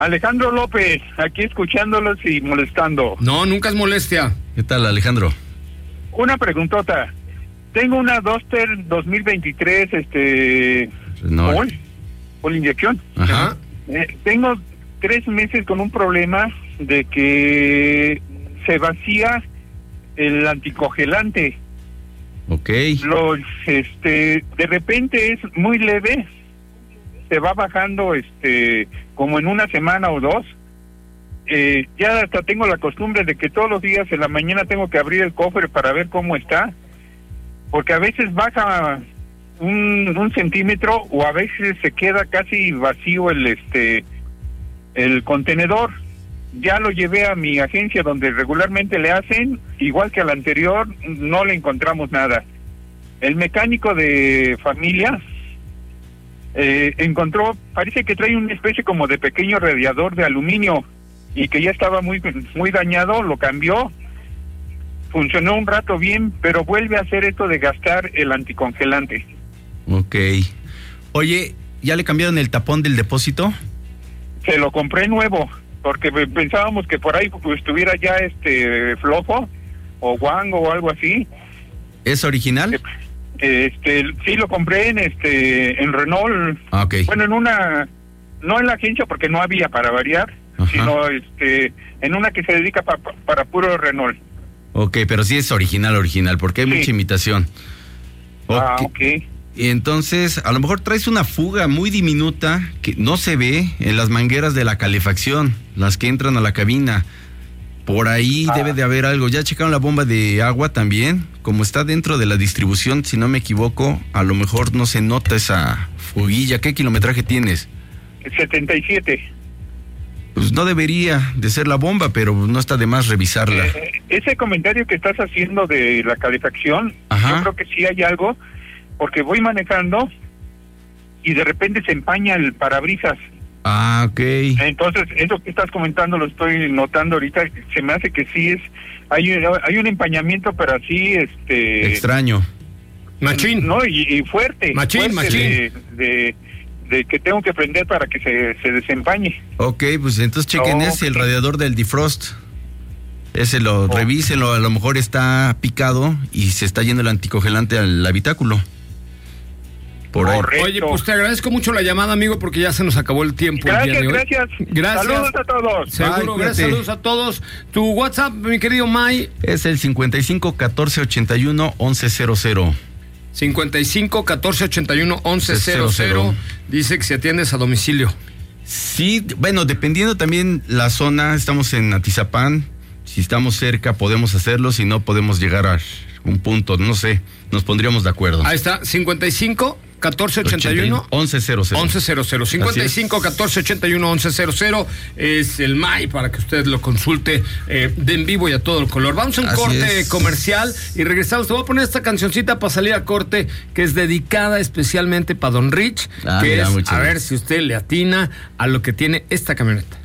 Alejandro López, aquí escuchándolos y molestando. No, nunca es molestia. ¿Qué tal, Alejandro? Una preguntota. Tengo una Duster 2023, Renault. Por inyección. Ajá. Tengo 3 meses con un problema de que se vacía el anticongelante. Ok. De repente es muy leve, se va bajando como en una semana o 2. Ya hasta tengo la costumbre de que todos los días en la mañana tengo que abrir el cofre para ver cómo está, porque a veces baja un centímetro o a veces se queda casi vacío el contenedor. Ya lo llevé a mi agencia donde regularmente le hacen, igual que al anterior, no le encontramos nada. El mecánico de familia encontró, parece que trae una especie como de pequeño radiador de aluminio y que ya estaba muy dañado, lo cambió, funcionó un rato bien, pero vuelve a hacer esto de gastar el anticongelante. Ok. Oye, ¿ya le cambiaron el tapón del depósito? Se lo compré nuevo, porque pensábamos que por ahí estuviera ya flojo o guango o algo así. ¿Es original? Sí, lo compré en Renault. Ah, ok. Bueno, no en la agencia porque no había para variar. Ajá. Sino en una que se dedica para puro Renault. Ok, pero sí es original, porque hay mucha imitación. Okay. Y entonces, a lo mejor traes una fuga muy diminuta que no se ve en las mangueras de la calefacción, las que entran a la cabina. Por ahí debe de haber algo. ¿Ya checaron la bomba de agua también? Como está dentro de la distribución, si no me equivoco, a lo mejor no se nota esa fuguilla. ¿Qué kilometraje tienes? 77. Pues no debería de ser la bomba, pero no está de más revisarla. Ese comentario que estás haciendo de la calefacción, yo creo que sí hay algo, porque voy manejando y de repente se empaña el parabrisas. Ah, ok. Entonces, eso que estás comentando lo estoy notando ahorita, se me hace que sí hay un empañamiento, pero así, extraño. Machín. No, y fuerte. Machín. De que tengo que prender para que se desempañe. Ok, pues entonces chequen ese, el radiador del defrost. Ese revísenlo, a lo mejor está picado y se está yendo el anticongelante al habitáculo. Por ahí. Oye, pues te agradezco mucho la llamada, amigo, porque ya se nos acabó el tiempo. Gracias. Saludos a todos. Seguro, gracias, saludos a todos. Tu WhatsApp, mi querido May. Es el 55 14 81 1100. 55 14 81 1100. Dice que si atiendes a domicilio. Sí, bueno, dependiendo también la zona, estamos en Atizapán. Si estamos cerca podemos hacerlo, si no podemos llegar a un punto, no sé, nos pondríamos de acuerdo. Ahí está, 55 14 81 1100. 55 14 81 1100 es el MAI para que usted lo consulte de en vivo y a todo el color. Vamos a un corte comercial y regresamos. Te voy a poner esta cancioncita para salir a corte que es dedicada especialmente para Don Rich, que es a ver si usted le atina a lo que tiene esta camioneta.